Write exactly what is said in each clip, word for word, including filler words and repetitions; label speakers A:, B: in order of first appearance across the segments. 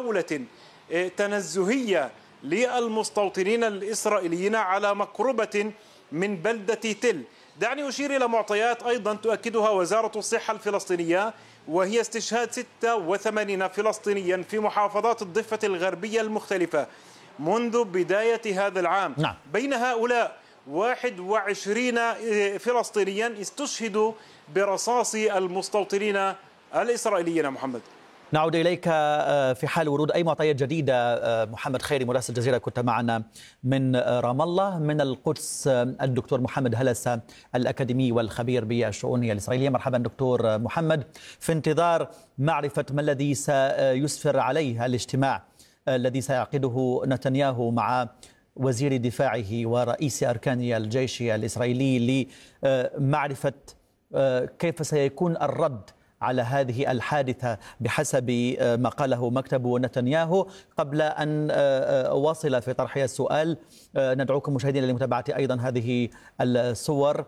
A: محاولة تنزهية للمستوطنين الإسرائيليين على مقربة من بلدة تل. دعني أشير إلى معطيات أيضا تؤكدها وزارة الصحة الفلسطينية، وهي استشهاد ستة وثمانين فلسطينيا في محافظات الضفة الغربية المختلفة منذ بداية هذا العام.
B: نعم.
A: بين هؤلاء واحد وعشرين فلسطينيا استشهدوا برصاص المستوطنين الإسرائيليين. محمد،
B: نعود إليك في حال ورود أي معطيات جديدة. محمد خيري مراسل الجزيرة كنت معنا من رام الله. من القدس الدكتور محمد هلسة الأكاديمي والخبير بالشؤون الإسرائيلية. مرحبا دكتور محمد. في انتظار معرفة ما الذي سيسفر عليه الاجتماع الذي سيعقده نتنياهو مع وزير دفاعه ورئيس أركان الجيش الإسرائيلي لمعرفة كيف سيكون الرد على هذه الحادثة بحسب ما قاله مكتب نتنياهو. قبل أن أواصل في طرح السؤال، ندعوكم مشاهدينا لمتابعة أيضا هذه الصور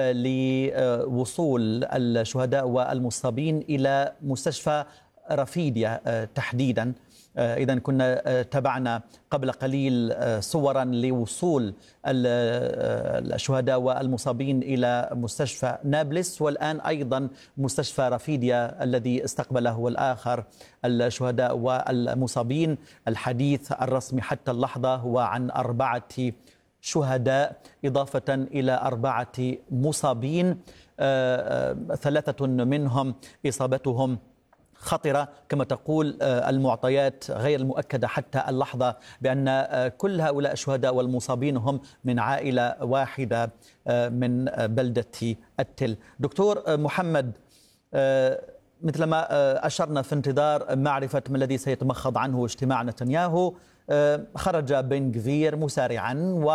B: لوصول الشهداء والمصابين إلى مستشفى رفيديا تحديدا. إذن كنا تابعنا قبل قليل صورا لوصول الشهداء والمصابين إلى مستشفى نابلس، والآن أيضا مستشفى رفيديا الذي استقبله الآخر الشهداء والمصابين. الحديث الرسمي حتى اللحظة هو عن أربعة شهداء إضافة إلى أربعة مصابين، ثلاثة منهم إصابتهم خطرة كما تقول المعطيات غير المؤكدة حتى اللحظة، بأن كل هؤلاء الشهداء والمصابين هم من عائلة واحدة من بلدة التل. دكتور محمد، مثلما أشرنا في انتظار معرفة ما الذي سيتمخض عنه اجتماع نتنياهو، خرج بن غفير مسارعا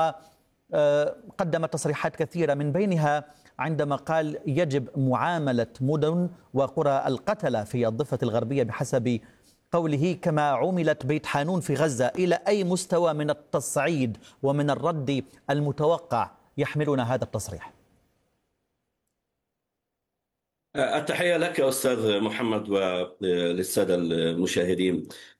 B: وقدم تصريحات كثيرة، من بينها عندما قال يجب معاملة مدن وقرى القتلى في الضفة الغربية بحسب قوله كما عملت بيت حانون في غزة. إلى أي مستوى من التصعيد ومن الرد المتوقع يحملنا هذا التصريح؟
C: التحية لك أستاذ محمد وللسادة المشاهدين.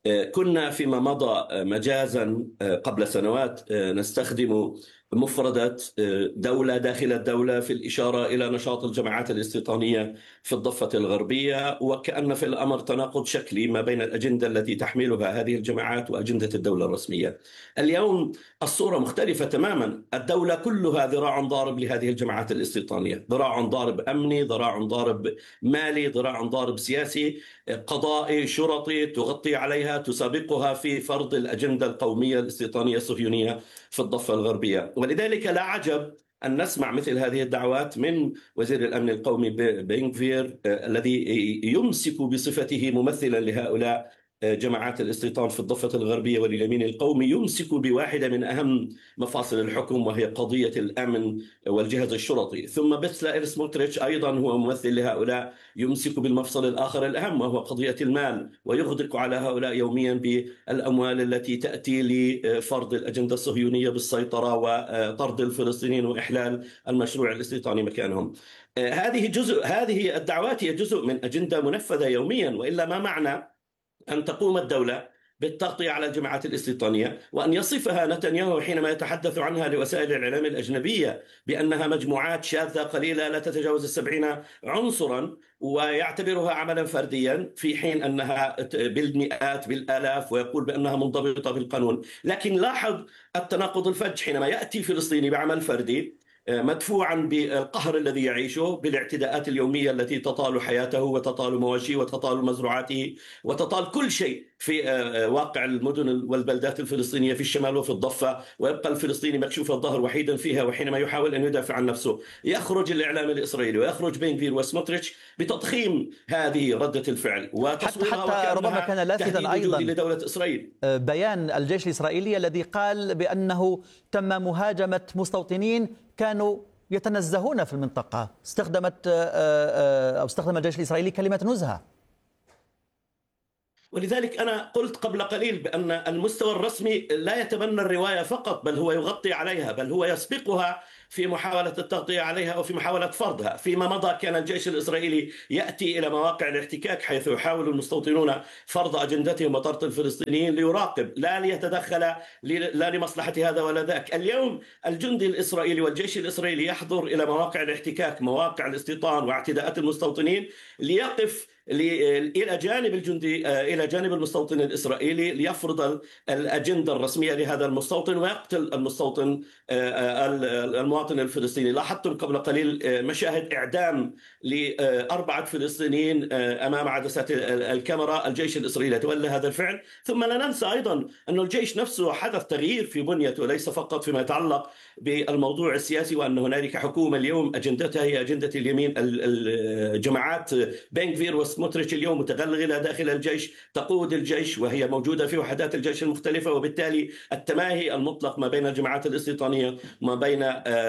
C: كنا فيما مضى مجازا قبل سنوات نستخدم مفردة دولة داخل الدولة في الإشارة إلى نشاط الجماعات الاستيطانية في الضفة الغربية، وكأن في الأمر تناقض شكلي ما بين الأجندة التي تحملها هذه الجماعات وأجندة الدولة الرسمية. اليوم الصورة مختلفة تماما. الدولة كلها ذراع ضارب لهذه الجماعات الاستيطانية، ذراع ضارب أمني، ذراع ضارب مالي، ذراع ضارب سياسي، قضائي، شرطي، تغطي عليها، تسابقها في فرض الأجندة القومية الاستيطانية الصهيونية في الضفة الغربية. ولذلك لا عجب أن نسمع مثل هذه الدعوات من وزير الأمن القومي بن غفير الذي يمسك بصفته ممثلا لهؤلاء جماعات الاستيطان في الضفة الغربية واليمين القومي، يمسك بواحدة من أهم مفاصل الحكم وهي قضية الأمن والجهاز الشرطي. ثم بتسلائر سموتريتش أيضا هو ممثل لهؤلاء، يمسك بالمفصل الآخر الأهم وهو قضية المال، ويغدق على هؤلاء يوميا بالأموال التي تأتي لفرض الأجندة الصهيونية بالسيطرة وطرد الفلسطينيين وإحلال المشروع الاستيطاني مكانهم. هذه جزء هذه الدعوات هي جزء من أجندة منفذة يوميا، وإلا ما معنى أن تقوم الدولة بالتغطية على الجماعات الاستيطانية وأن يصفها نتنياهو حينما يتحدث عنها لوسائل الإعلام الأجنبية بأنها مجموعات شاذة قليلة لا تتجاوز السبعين عنصرا، ويعتبرها عملا فرديا في حين أنها بالمئات بالآلاف، ويقول بأنها منضبطة بالقانون. لكن لاحظ التناقض الفج حينما يأتي فلسطيني بعمل فردي مدفوعا بالقهر الذي يعيشه، بالاعتداءات اليومية التي تطال حياته وتطال مواشيه وتطال مزروعاته وتطال كل شيء في واقع المدن والبلدات الفلسطينية في الشمال وفي الضفة، ويبقى الفلسطيني مكشوف الظهر وحيدا فيها. وحينما يحاول أن يدافع عن نفسه يخرج الإعلام الإسرائيلي ويخرج بن غفير وسموتريتش بتضخيم هذه ردة الفعل وتصويرها
B: حتى, حتى ربما كان لافتا أيضا
C: لدولة إسرائيل
B: بيان الجيش الإسرائيلي الذي قال بأنه تم مهاجمة مستوطنين كانوا يتنزهون في المنطقة. استخدمت أو استخدم الجيش الإسرائيلي كلمة نزهة.
C: ولذلك أنا قلت قبل قليل بأن المستوى الرسمي لا يتبنى الرواية فقط، بل هو يغطي عليها، بل هو يسبقها في محاولة التغطية عليها أو في محاولة فرضها. فيما مضى كان الجيش الإسرائيلي يأتي إلى مواقع الاحتكاك حيث يحاول المستوطنون فرض أجندتهم وطرد الفلسطينيين ليراقب، لا ليتدخل لا لمصلحة هذا ولا ذاك. اليوم الجندي الإسرائيلي والجيش الإسرائيلي يحضر إلى مواقع الاحتكاك، مواقع الاستيطان واعتداءات المستوطنين، ليقف إلى جانب الجندي إلى جانب المستوطن الإسرائيلي ليفرض الأجندة الرسمية لهذا المستوطن ويقتل المستوطن المواطن الفلسطيني. لاحظتم قبل قليل مشاهد إعدام لأربعة فلسطينيين أمام عدسات الكاميرا. الجيش الإسرائيلي تولى هذا الفعل. ثم لا ننسى أيضا أن الجيش نفسه حدث تغيير في بنيته، ليس فقط فيما يتعلق بالموضوع السياسي، وأن هنالك حكومة اليوم أجندتها هي أجندة اليمين. الجماعات بن غفير وسموتريتش اليوم متغلغلة داخل الجيش، تقود الجيش وهي موجودة في وحدات الجيش المختلفة، وبالتالي التماهي المطلق ما بين الجماعات الاستيطانية وما بين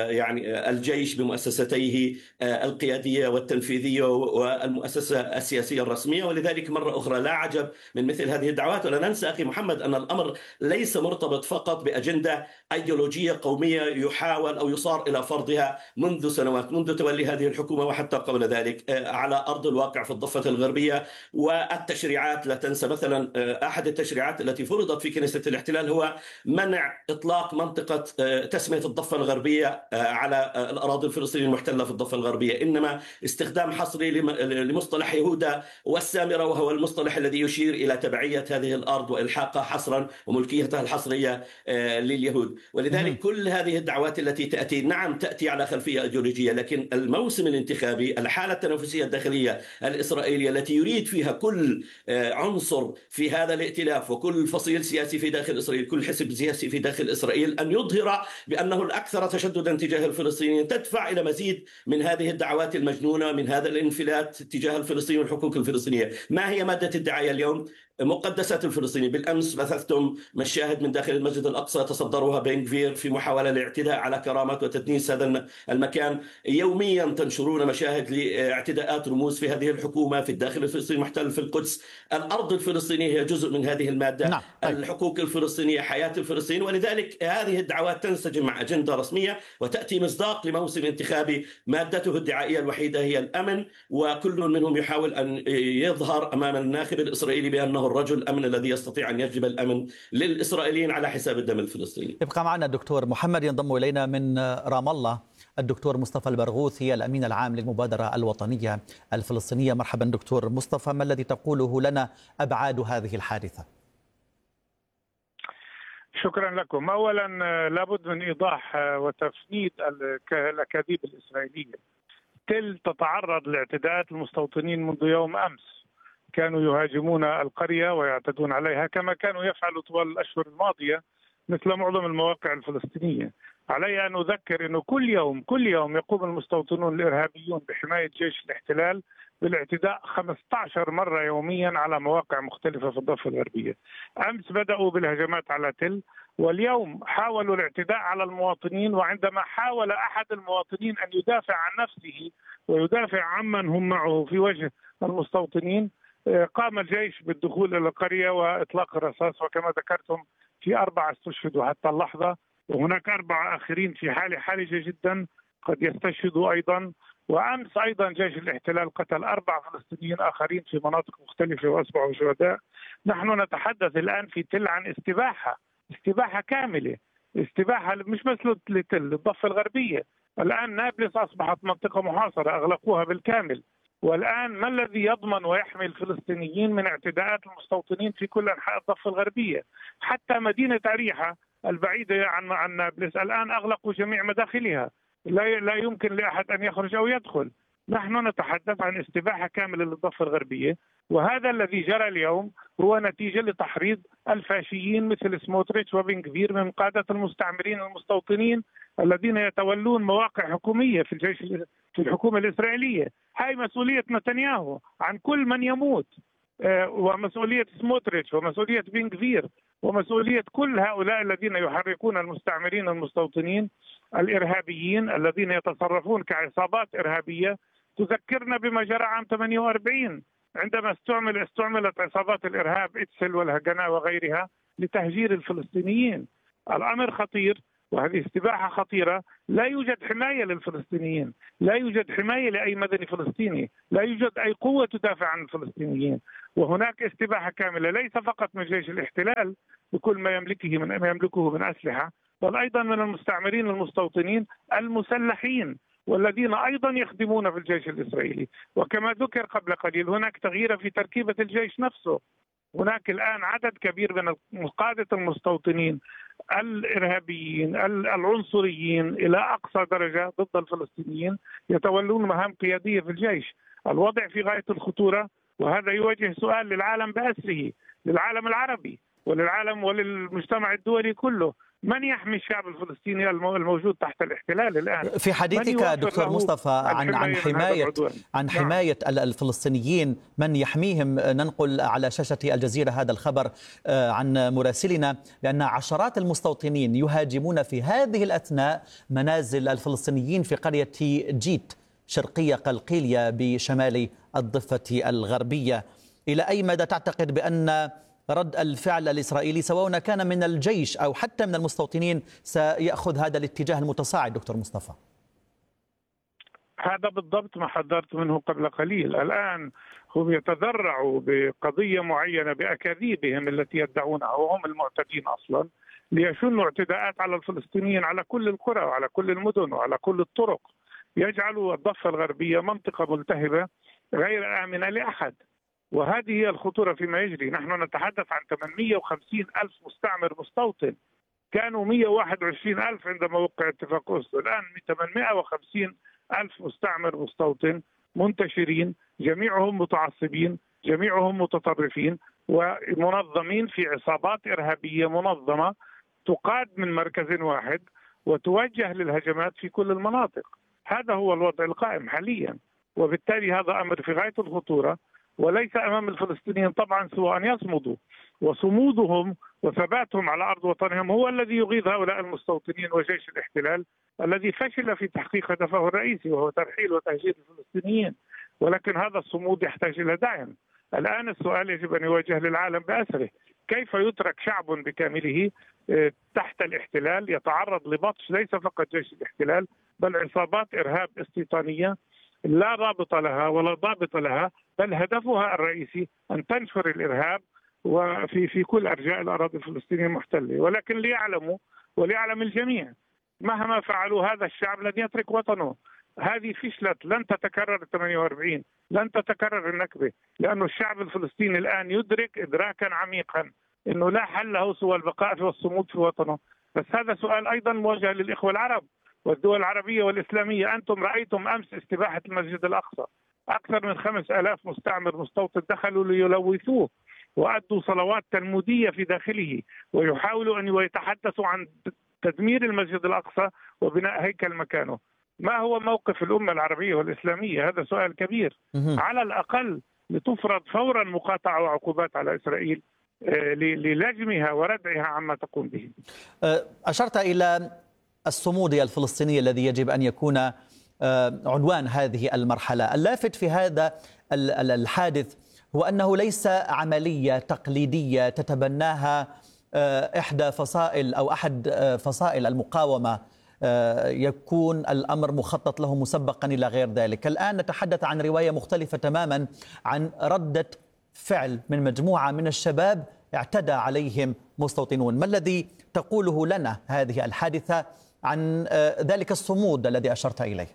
C: يعني الجيش بمؤسستيه القيادية والتنفيذية والمؤسسة السياسية الرسمية. ولذلك مرة أخرى لا عجب من مثل هذه الدعوات. ولا ننسى أخي محمد أن الأمر ليس مرتبط فقط بأجندة أيديولوجية قومية يحاول أو يصار إلى فرضها منذ سنوات، منذ تولي هذه الحكومة وحتى قبل ذلك على أرض الواقع في الضفة الغربية. والتشريعات، لا تنسى مثلا أحد التشريعات التي فرضت في كنيسة الاحتلال هو منع إطلاق منطقة تسمية الضفة الغربية على الأراضي الفلسطينية المحتلة في الضفة الغربية، إنما استخدام حصري لمصطلح يهودا والسامرة، وهو المصطلح الذي يشير إلى تبعية هذه الأرض وإلحاقها حصرا وملكيتها الحصرية لليهود. ولذلك كل هذه الدعوات التي تأتي نعم تأتي على خلفية أيديولوجية، لكن الموسم الانتخابي، الحالة التنافسية الداخلية الإسرائيلية التي يريد فيها كل عنصر في هذا الائتلاف وكل فصيل سياسي في داخل إسرائيل، كل حزب سياسي في داخل إسرائيل، أن يظهر بأنه الأكثر تشددا تجاه الفلسطينيين، تدفع إلى مزيد من هذه الدعوات المجنونة، من هذا الانفلات تجاه الفلسطينيين والحقوق الفلسطينية. ما هي مادة الدعاية اليوم؟ مقدسات الفلسطينيين. بالأمس بثثتم مشاهد من داخل المسجد الأقصى تصدرها بن غفير في محاولة لاعتداء على كرامة وتدنيس هذا المكان. يوميا تنشرون مشاهد لاعتداءات رموز في هذه الحكومة في الداخل الفلسطيني المحتل في القدس. الأرض الفلسطينية هي جزء من هذه المادة. نعم. الحقوق الفلسطينية، حياة الفلسطينيين. ولذلك هذه الدعوات تنسجم مع أجندة رسمية وتأتي مصداق لموسم انتخابي مادته الدعائية الوحيدة هي الأمن، وكل منهم يحاول أن يظهر أمام الناخب الإسرائيلي بأنه الرجل الأمن الذي يستطيع أن يجلب الأمن للإسرائيليين على حساب الدم الفلسطيني.
B: يبقى معنا الدكتور محمد. ينضم إلينا من رام الله الدكتور مصطفى البرغوثي الأمين العام للمبادرة الوطنية الفلسطينية. مرحبا دكتور مصطفى، ما الذي تقوله لنا أبعاد هذه الحادثة؟
D: شكرا لكم. أولا لابد من إيضاح وتفنيد الأكاذيب الإسرائيلية. تل تتعرض لاعتداءات المستوطنين منذ يوم أمس، كانوا يهاجمون القرية ويعتدون عليها كما كانوا يفعلوا طوال الأشهر الماضية مثل معظم المواقع الفلسطينية. علي أن أذكر أنه كل يوم كل يوم يقوم المستوطنون الإرهابيون بحماية جيش الاحتلال بالاعتداء خمسة عشر مرة يوميا على مواقع مختلفة في الضفة الغربية. أمس بدأوا بالهجمات على تل، واليوم حاولوا الاعتداء على المواطنين. وعندما حاول أحد المواطنين أن يدافع عن نفسه ويدافع عمن هم معه في وجه المستوطنين، قام الجيش بالدخول إلى القرية وإطلاق الرصاص، وكما ذكرتم في أربعة استشهدوا حتى اللحظة، وهناك أربعة آخرين في حالة حرجة جدا قد يستشهدوا أيضا. وأمس أيضا جيش الاحتلال قتل أربع فلسطينيين آخرين في مناطق مختلفة وأصبحوا شهداء. نحن نتحدث الآن في تل عن استباحة استباحة كاملة، استباحة مش بس لتل، الضفة الغربية. الآن نابلس أصبحت منطقة محاصرة، أغلقوها بالكامل. والآن ما الذي يضمن ويحمي الفلسطينيين من اعتداءات المستوطنين في كل أنحاء الضفة الغربية؟ حتى مدينة أريحة البعيدة عن عن نابلس الآن أغلقوا جميع مداخلها، لا لا يمكن لأحد أن يخرج أو يدخل. نحن نتحدث عن استباحة كاملة للضفة الغربية، وهذا الذي جرى اليوم هو نتيجة لتحريض الفاشيين مثل سموتريتش وبن غفير من قادة المستعمرين المستوطنين الذين يتولون مواقع حكومية في الجيش في الحكومة الإسرائيلية. هاي مسؤولية نتنياهو عن كل من يموت، ومسؤولية سموتريتش ومسؤولية بن غفير ومسؤولية كل هؤلاء الذين يحركون المستعمرين المستوطنين الإرهابيين الذين يتصرفون كعصابات إرهابية. تذكرنا بما جرى عام ثمانية وأربعين عندما استعمل استعملت عصابات الإرهاب إتسل والهجنة وغيرها لتهجير الفلسطينيين. الأمر خطير، وهذه استباحة خطيرة. لا يوجد حماية للفلسطينيين، لا يوجد حماية لأي مدني فلسطيني، لا يوجد أي قوة تدافع عن الفلسطينيين، وهناك استباحة كاملة ليس فقط من جيش الاحتلال بكل ما يملكه من ما يملكه من أسلحة، بل أيضا من المستعمرين المستوطنين المسلحين والذين أيضا يخدمون في الجيش الإسرائيلي. وكما ذكر قبل قليل هناك تغيير في تركيبة الجيش نفسه، هناك الآن عدد كبير من قادة المستوطنين الإرهابيين العنصريين إلى أقصى درجة ضد الفلسطينيين يتولون مهام قيادية في الجيش. الوضع في غاية الخطورة، وهذا يوجه سؤال للعالم بأسره، للعالم العربي وللعالم وللمجتمع الدولي كله: من يحمي الشعب الفلسطيني الموجود تحت الاحتلال الآن؟
B: في حديثك دكتور مصطفى عن عن حماية عن حماية الفلسطينيين، من يحميهم، ننقل على شاشة الجزيرة هذا الخبر عن مراسلنا بأن عشرات المستوطنين يهاجمون في هذه الأثناء منازل الفلسطينيين في قرية جيت شرقية قلقيلية بشمال الضفة الغربية. إلى أي مدى تعتقد بأن رد الفعل الإسرائيلي سواء كان من الجيش أو حتى من المستوطنين سيأخذ هذا الاتجاه المتصاعد دكتور مصطفى؟
D: هذا بالضبط ما حذرت منه قبل قليل. الآن هم يتذرعوا بقضية معينة بأكاذيبهم التي يدعونها، وهم المعتدين أصلا، ليشنوا اعتداءات على الفلسطينيين على كل القرى وعلى كل المدن وعلى كل الطرق، يجعلوا الضفة الغربية منطقة ملتهبة غير آمنة لأحد. وهذه هي الخطورة فيما يجري. نحن نتحدث عن ثمانمئة وخمسين ألف مستعمر مستوطن، كانوا مئة وواحد وعشرين ألف عندما وقع اتفاق أوسلو، الآن ثمانمئة وخمسين ألف مستعمر مستوطن منتشرين، جميعهم متعصبين، جميعهم متطرفين ومنظمين في عصابات إرهابية منظمة تقاد من مركز واحد وتوجه للهجمات في كل المناطق. هذا هو الوضع القائم حاليا، وبالتالي هذا أمر في غاية الخطورة، وليس أمام الفلسطينيين طبعا سوى أن يصمدوا، وصمودهم وثباتهم على أرض وطنهم هو الذي يغيظ هؤلاء المستوطنين وجيش الاحتلال الذي فشل في تحقيق هدفه الرئيسي وهو ترحيل وتهجير الفلسطينيين. ولكن هذا الصمود يحتاج إلى دعم. الآن السؤال يجب أن يوجه للعالم بأسره: كيف يترك شعب بكامله تحت الاحتلال يتعرض لبطش ليس فقط جيش الاحتلال بل عصابات إرهاب استيطانية لا رابط لها ولا ضابط لها، بل هدفها الرئيسي أن تنشر الإرهاب وفي في كل أرجاء الأراضي الفلسطينية المحتلة. ولكن ليعلموا وليعلم الجميع مهما فعلوا هذا الشعب لن يترك وطنه. هذه فشلت، لن تتكرر ثمانية وأربعين، لن تتكرر النكبة، لأن الشعب الفلسطيني الآن يدرك إدراكا عميقا أنه لا حل له سوى البقاء والصمود في وطنه. بس هذا سؤال أيضا موجه للإخوة العرب والدول العربية والإسلامية. أنتم رأيتم أمس استباحة المسجد الأقصى، أكثر من خمس آلاف مستعمر مستوطن دخلوا ليلوثوه وأدوا صلوات تلمودية في داخله، ويحاولوا أن يتحدثوا عن تدمير المسجد الأقصى وبناء هيكل مكانه. ما هو موقف الأمة العربية والإسلامية؟ هذا سؤال كبير. على الأقل لتفرض فورا مقاطعة وعقوبات على إسرائيل للجمها وردعها عما تقوم به.
B: أشرت إلى الصمود الفلسطيني الذي يجب أن يكون عنوان هذه المرحلة. اللافت في هذا الحادث هو أنه ليس عملية تقليدية تتبناها إحدى فصائل أو أحد فصائل المقاومة يكون الأمر مخطط له مسبقا إلى غير ذلك. الآن نتحدث عن رواية مختلفة تماما عن ردة فعل من مجموعة من الشباب اعتدى عليهم مستوطنون. ما الذي تقوله لنا هذه الحادثة عن ذلك الصمود الذي أشرت إليه؟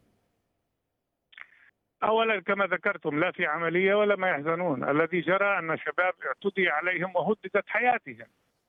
D: أولا كما ذكرتم لا في عملية ولا ما يحزنون. الذي جرى أن شباب اعتدي عليهم وهددت حياتهم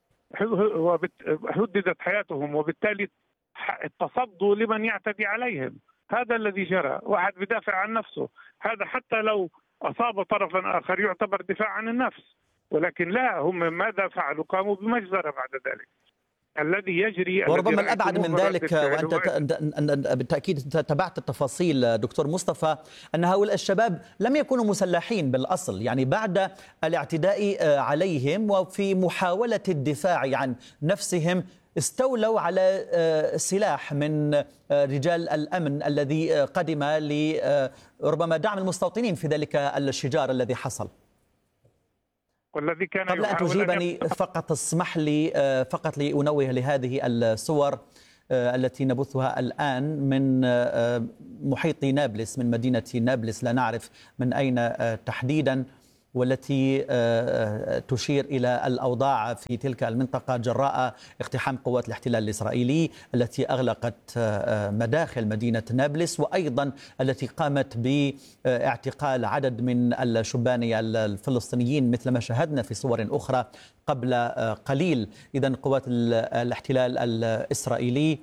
D: هددت حياتهم وبالتالي تصدوا لمن يعتدي عليهم. هذا الذي جرى. واحد بدافع عن نفسه، هذا حتى لو أصاب طرفا آخر يعتبر دفاع عن النفس، ولكن لا، هم ماذا فعلوا؟ قاموا بمجزرة بعد ذلك. الذي يجري
B: وربما الأبعد من ذلك، وأنت بالتأكيد تابعت التفاصيل دكتور مصطفى، أن هؤلاء الشباب لم يكونوا مسلحين بالأصل، يعني بعد الاعتداء عليهم وفي محاولة الدفاع عن نفسهم استولوا على سلاح من رجال الأمن الذي قدم لربما دعم المستوطنين في ذلك الشجار الذي حصل.
D: والذي كان
B: قبل أن
D: يحاول
B: تجيبني فقط اسمح لي فقط لأنوه لهذه الصور التي نبثها الآن من محيط نابلس، من مدينة نابلس، لا نعرف من أين تحديدا، والتي تشير إلى الأوضاع في تلك المنطقة جراء اقتحام قوات الاحتلال الإسرائيلي التي أغلقت مداخل مدينة نابلس، وأيضا التي قامت باعتقال عدد من الشبان الفلسطينيين مثل ما شاهدنا في صور أخرى قبل قليل. إذن قوات الاحتلال الإسرائيلي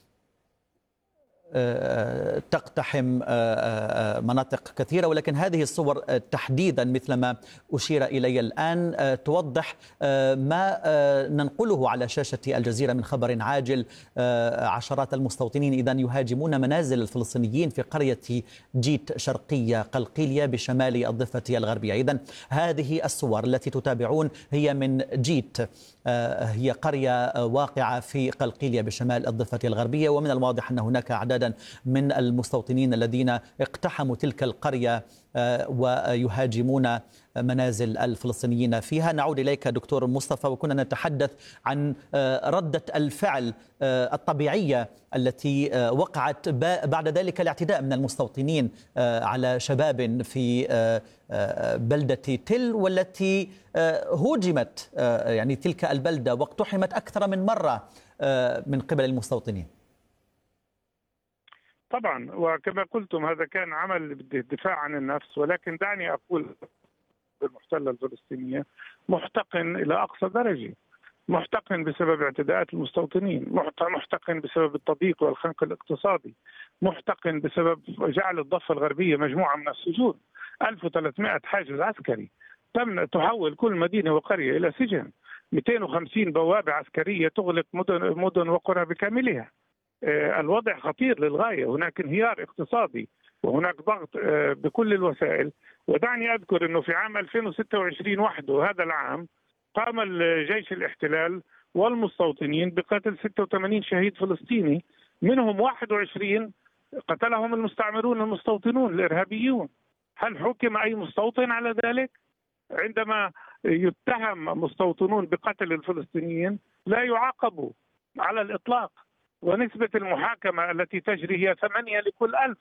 B: تقتحم مناطق كثيرة، ولكن هذه الصور تحديدا مثل ما أشير إلي الآن توضح ما ننقله على شاشة الجزيرة من خبر عاجل. عشرات المستوطنين إذن يهاجمون منازل الفلسطينيين في قرية جيت شرقية قلقيلية بشمال الضفة الغربية. إذن هذه الصور التي تتابعون هي من جيت، هي قرية واقعة في قلقيلية بشمال الضفة الغربية، ومن الواضح أن هناك أعدادا من المستوطنين الذين اقتحموا تلك القرية ويهاجمون منازل الفلسطينيين فيها. نعود إليك دكتور مصطفى، وكنا نتحدث عن ردة الفعل الطبيعية التي وقعت بعد ذلك الاعتداء من المستوطنين على شباب في بلدة تل، والتي هوجمت يعني تلك البلدة واقتحمت أكثر من مرة من قبل المستوطنين.
D: طبعا، وكما قلتم هذا كان عمل الدفاع عن النفس، ولكن دعني أقول المحتلة الفلسطينية محتقن إلى أقصى درجة، محتقن بسبب اعتداءات المستوطنين، محتقن بسبب التضييق والخنق الاقتصادي، محتقن بسبب جعل الضفة الغربية مجموعة من السجون، ألف وثلاثمئة حاجز عسكري، تم تحول كل مدينة وقرية إلى سجن، مئتين وخمسين بوابة عسكرية تغلق مدن, مدن وقرى بكاملها. الوضع خطير للغاية، هناك انهيار اقتصادي وهناك ضغط بكل الوسائل. ودعني أذكر أنه في عام ألفين وستة وعشرين وحده هذا العام قام الجيش الاحتلال والمستوطنين بقتل ستة وثمانين شهيد فلسطيني، منهم واحد وعشرين قتلهم المستعمرون المستوطنون الإرهابيون. هل حكم أي مستوطن على ذلك؟ عندما يتهم مستوطنون بقتل الفلسطينيين لا يعاقبوا على الإطلاق، ونسبة المحاكمة التي تجري هي ثمانية لكل ألف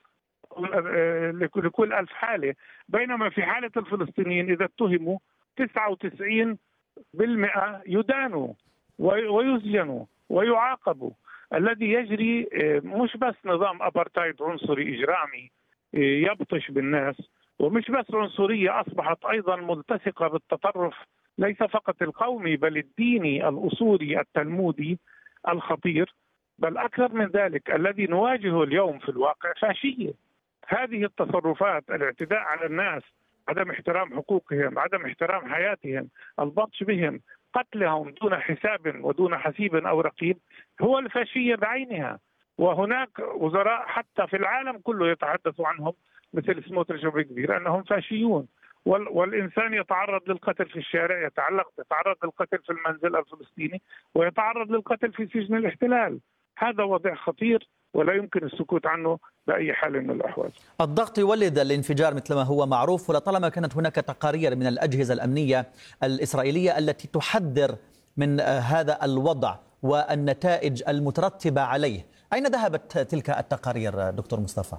D: لكل ألف حالة، بينما في حالة الفلسطينيين إذا اتهموا تسعة وتسعين بالمئة يدانوا ويسجنوا ويعاقبوا. الذي يجري مش بس نظام أبرتايد عنصري إجرامي يبطش بالناس، ومش بس عنصرية أصبحت أيضا ملتصقة بالتطرف ليس فقط القومي بل الديني الأصولي التلمودي الخطير، بل أكثر من ذلك الذي نواجهه اليوم في الواقع فاشية. هذه التصرفات، الاعتداء على الناس، عدم احترام حقوقهم، عدم احترام حياتهم، البطش بهم، قتلهم دون حساب ودون حسيب أو رقيب، هو الفاشية بعينها. وهناك وزراء حتى في العالم كله يتحدثوا عنهم مثل سموتريتش وبن غفير أنهم فاشيون. والإنسان يتعرض للقتل في الشارع، يتعلق يتعرض للقتل في المنزل الفلسطيني، ويتعرض للقتل في سجن الاحتلال. هذا وضع خطير ولا يمكن السكوت عنه بأي حال من الأحوال.
B: الضغط يولد الانفجار مثل ما هو معروف، ولطالما كانت هناك تقارير من الأجهزة الأمنية الإسرائيلية التي تحذر من هذا الوضع والنتائج المترتبة عليه. أين ذهبت تلك التقارير دكتور مصطفى؟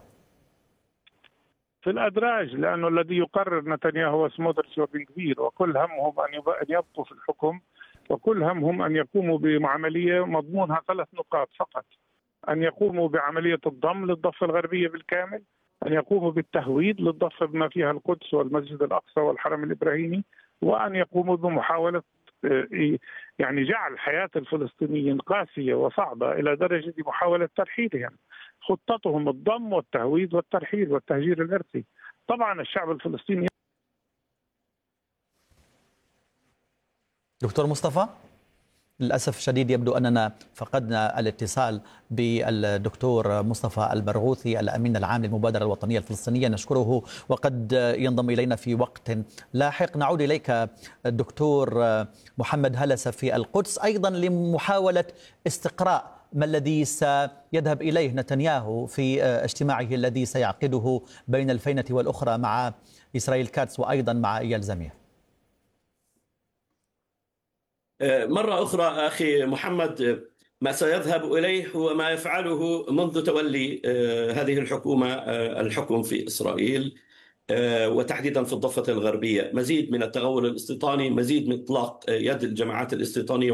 D: في الأدراج، لأنه الذي يقرر نتنياهو وسموتريتش وبن غفير، وكل همهم أن يبقوا في الحكم، وكل همهم أن يقوموا بعملية مضمونها ثلاث نقاط فقط: أن يقوموا بعملية الضم للضفة الغربية بالكامل، أن يقوموا بالتهويد للضفة بما فيها القدس والمسجد الأقصى والحرم الإبراهيمي، وأن يقوموا بمحاولة يعني جعل حياة الفلسطينيين قاسية وصعبة إلى درجة محاولة ترحيلهم. خطتهم الضم والتهويد والترحيل والتهجير الإرثي. طبعا الشعب الفلسطيني.
B: دكتور مصطفى، للأسف الشديد يبدو أننا فقدنا الاتصال بالدكتور مصطفى البرغوثي الأمين العام للمبادرة الوطنية الفلسطينية، نشكره وقد ينضم إلينا في وقت لاحق. نعود إليك الدكتور محمد هلسة في القدس أيضا لمحاولة استقراء ما الذي سيذهب إليه نتنياهو في اجتماعه الذي سيعقده بين الفينة والأخرى مع إسرائيل كاتس وأيضا مع إيال زمير.
C: مرة أخرى أخي محمد، ما سيذهب إليه هو ما يفعله منذ تولي هذه الحكومة الحكم في إسرائيل وتحديدا في الضفة الغربية، مزيد من التغول الاستيطاني، مزيد من إطلاق يد الجماعات الاستيطانية